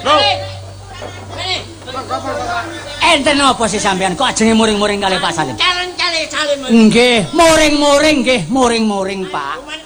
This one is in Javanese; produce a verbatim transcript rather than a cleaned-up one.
Lho. Enten apa sih sampean kok ajenge muring-muring kali Pak Salim? Calon-calon Salim. Nggih, muring-muring nggih, muring-muring Pak.